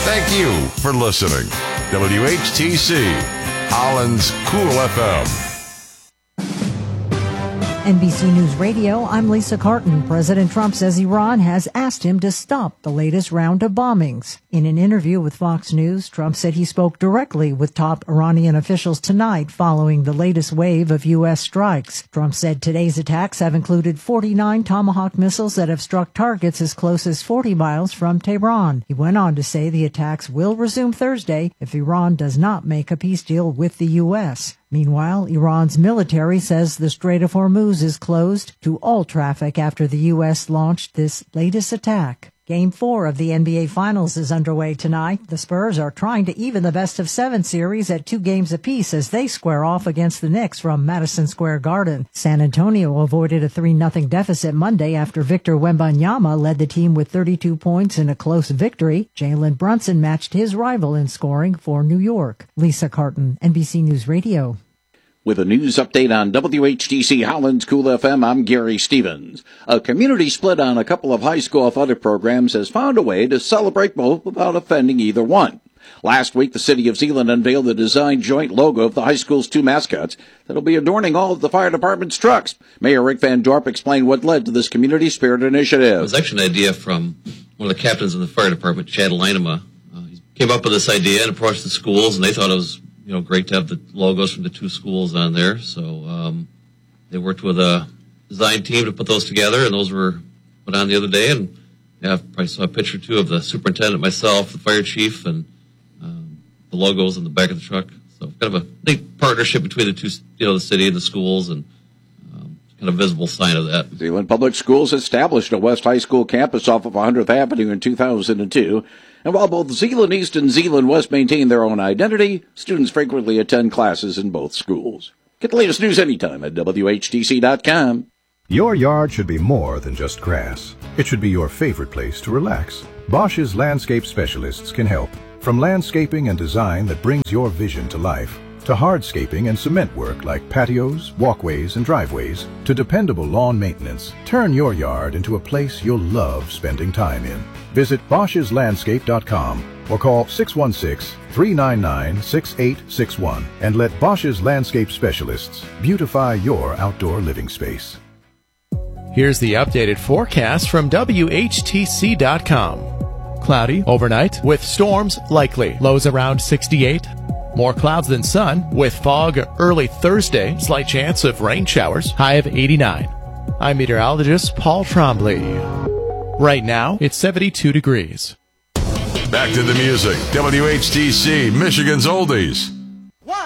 Thank you for listening. WHTC, Holland's Cool FM. NBC News Radio, I'm Lisa Carton. President Trump says Iran has asked him to stop the latest round of bombings. In an interview with Fox News, Trump said he spoke directly with top Iranian officials tonight following the latest wave of U.S. strikes. Trump said today's attacks have included 49 Tomahawk missiles that have struck targets as close as 40 miles from Tehran. He went on to say the attacks will resume Thursday if Iran does not make a peace deal with the U.S. Meanwhile, Iran's military says the Strait of Hormuz is closed to all traffic after the U.S. launched this latest attack. Game 4 of the NBA Finals is underway tonight. The Spurs are trying to even the best-of-7 series at 2 games apiece as they square off against the Knicks from Madison Square Garden. San Antonio avoided a 3-0 deficit Monday after Victor Wembanyama led the team with 32 points in a close victory. Jalen Brunson matched his rival in scoring for New York. Lisa Carton, NBC News Radio. With a news update on WHTC Holland's Cool FM, I'm Gary Stevens. A community split on a couple of high school athletic programs has found a way to celebrate both without offending either one. Last week, the City of Zeeland unveiled the design joint logo of the high school's 2 mascots that'll be adorning all of the fire department's trucks. Mayor Rick Van Dorp explained what led to this community spirit initiative. It was actually an idea from one of the captains in the fire department, Chad Leinema. He came up with this idea and approached the schools, and they thought it was great to have the logos from the 2 schools on there. So they worked with a design team to put those together, and those were put on the other day. And I probably saw a picture, too, of the superintendent, myself, the fire chief, and the logos on the back of the truck. So kind of a neat partnership between the two, the city and the schools, and kind of visible sign of that. Zeeland Public Schools established a West High School campus off of 100th Avenue in 2002. And while both Zeeland East and Zeeland West maintain their own identity, students frequently attend classes in both schools. Get the latest news anytime at WHTC.com. Your yard should be more than just grass. It should be your favorite place to relax. Bosch's landscape specialists can help. From landscaping and design that brings your vision to life, to hardscaping and cement work like patios, walkways, and driveways, to dependable lawn maintenance, turn your yard into a place you'll love spending time in. Visit Bosch'sLandscape.com or call 616-399-6861 and let Bosch's Landscape Specialists beautify your outdoor living space. Here's the updated forecast from WHTC.com. Cloudy overnight with storms likely. Lows around 68. More clouds than sun with fog early Thursday. Slight chance of rain showers. High of 89. I'm meteorologist Paul Trombley. Right now, it's 72 degrees. Back to the music. WHTC, Michigan's Oldies.